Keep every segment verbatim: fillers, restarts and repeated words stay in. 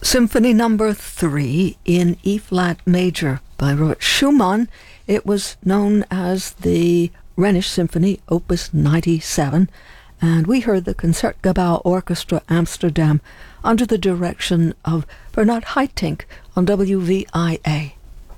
Symphony Number Three in E-flat major by Robert Schumann. It was known as the Rhenish Symphony, Opus ninety-seven, and we heard the Concertgebouw Orchestra Amsterdam under the direction of Bernard Haitink on W V I A.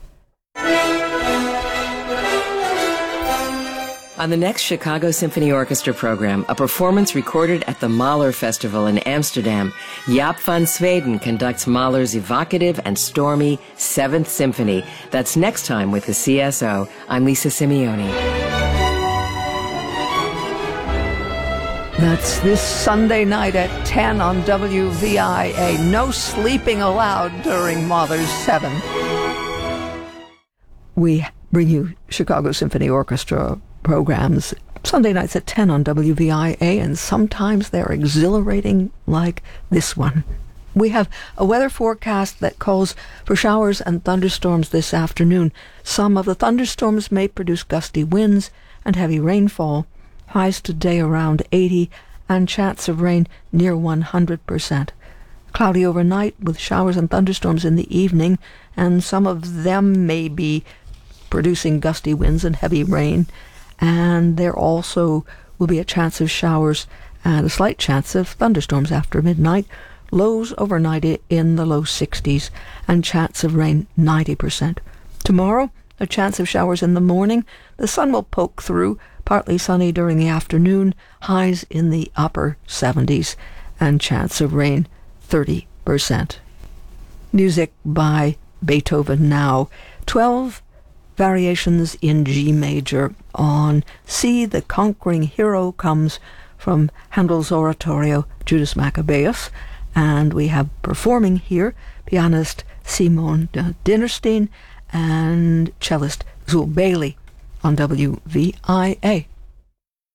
On the next Chicago Symphony Orchestra program, a performance recorded at the Mahler Festival in Amsterdam, Jaap van Zweden conducts Mahler's evocative and stormy Seventh Symphony. That's next time with the C S O. I'm Lisa Simeoni. That's this Sunday night at ten on W V I A. No sleeping allowed during Mahler's Seven. We bring you Chicago Symphony Orchestra programs Sunday nights at ten on W V I A, and sometimes they're exhilarating like this one. We have a weather forecast that calls for showers and thunderstorms this afternoon. Some of the thunderstorms may produce gusty winds and heavy rainfall. Highs today around eighty, and chance of rain near one hundred percent. Cloudy overnight with showers and thunderstorms in the evening, and some of them may be producing gusty winds and heavy rain. And there also will be a chance of showers and a slight chance of thunderstorms after midnight. Lows overnight in the low sixties, and chance of rain ninety percent. Tomorrow, a chance of showers in the morning. The sun will poke through, partly sunny during the afternoon, highs in the upper seventies, and chance of rain thirty percent. Music by Beethoven now. Twelve variations in G major on See the Conquering Hero comes from Handel's oratorio Judas Maccabeus, and we have performing here pianist Simon Dinnerstein and cellist Zul Bailey on W V I A.